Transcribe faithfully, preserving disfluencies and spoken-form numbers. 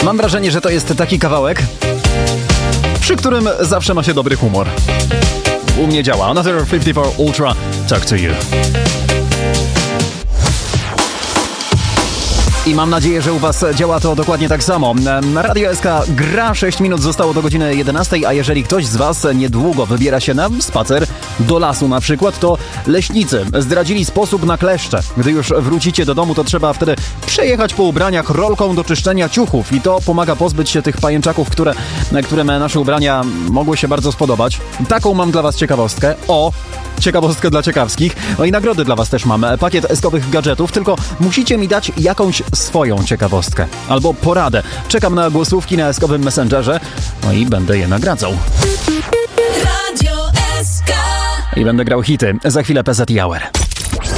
Mam wrażenie, że to jest taki kawałek, przy którym zawsze ma się dobry humor. U mnie działa. Another fifty four Ultra, Talk to You. I mam nadzieję, że u Was działa to dokładnie tak samo. Radio S K gra, sześć minut zostało do godziny jedenastej, a jeżeli ktoś z Was niedługo wybiera się na spacer do lasu na przykład, to leśnicy zdradzili sposób na kleszcze. Gdy już wrócicie do domu, to trzeba wtedy przejechać po ubraniach rolką do czyszczenia ciuchów i to pomaga pozbyć się tych pajęczaków, które, którym nasze ubrania mogły się bardzo spodobać. Taką mam dla Was ciekawostkę. O! Ciekawostkę dla ciekawskich. No i nagrody dla Was też mam. Pakiet eskowych gadżetów, tylko musicie mi dać jakąś swoją ciekawostkę. Albo poradę. Czekam na głosówki na eskowym Messengerze. No i będę je nagradzał. Radio S K. I będę grał hity. Za chwilę P Z Hour.